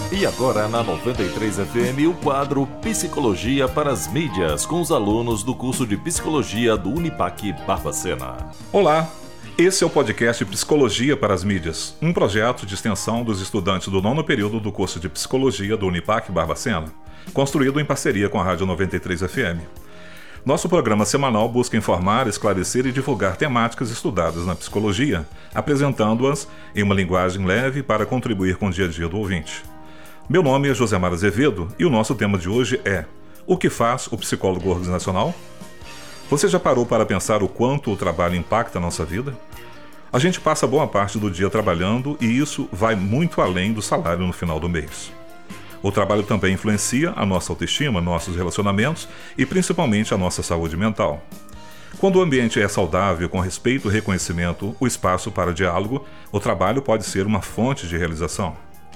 E agora na 93 FM o quadro Psicologia para as Mídias com os alunos do curso de Psicologia do Unipac Barbacena. Olá, esse é o podcast Psicologia para as Mídias, um projeto de extensão dos estudantes do 9º período do curso de Psicologia do Unipac Barbacena, construído em parceria com a Rádio 93 FM. Nosso programa semanal busca informar, esclarecer e divulgar temáticas estudadas na psicologia, apresentando-as em uma linguagem leve para contribuir com o dia a dia do ouvinte. Meu nome é Josemar Azevedo e o nosso tema de hoje é: o que faz o psicólogo organizacional? Você já parou para pensar o quanto o trabalho impacta a nossa vida? A gente passa boa parte do dia trabalhando e isso vai muito além do salário no final do mês. O trabalho também influencia a nossa autoestima, nossos relacionamentos e principalmente a nossa saúde mental. Quando o ambiente é saudável, com respeito e reconhecimento, o espaço para diálogo, o trabalho pode ser uma fonte de realização.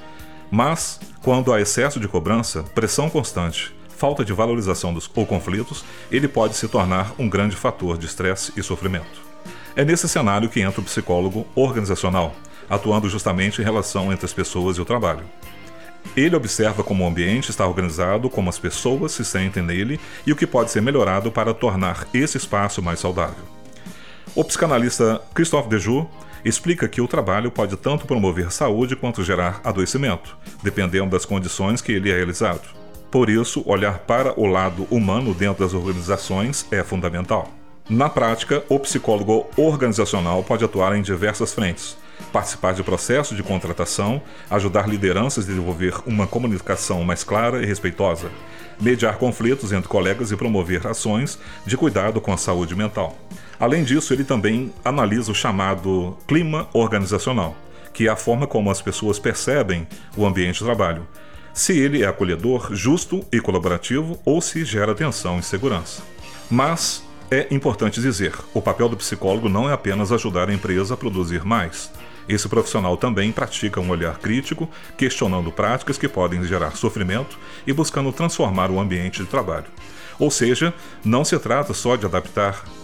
Mas, quando há excesso de cobrança, pressão constante, falta de valorização ou conflitos, ele pode se tornar um grande fator de estresse e sofrimento. É nesse cenário que entra o psicólogo organizacional, atuando justamente em relação entre as pessoas e o trabalho. Ele observa como o ambiente está organizado, como as pessoas se sentem nele e o que pode ser melhorado para tornar esse espaço mais saudável. O psicanalista Christophe Dejoux explica que o trabalho pode tanto promover saúde quanto gerar adoecimento, dependendo das condições que ele é realizado. Por isso, olhar para o lado humano dentro das organizações é fundamental. Na prática, o psicólogo organizacional pode atuar em diversas frentes: participar de processos de contratação, ajudar lideranças a desenvolver uma comunicação mais clara e respeitosa, mediar conflitos entre colegas e promover ações de cuidado com a saúde mental. Além disso, ele também analisa o chamado clima organizacional, que é a forma como as pessoas percebem o ambiente de trabalho, se ele é acolhedor, justo e colaborativo ou se gera tensão e insegurança. Mas é importante dizer, o papel do psicólogo não é apenas ajudar a empresa a produzir mais. Esse profissional também pratica um olhar crítico, questionando práticas que podem gerar sofrimento e buscando transformar o ambiente de trabalho. Ou seja, não se trata só de adaptar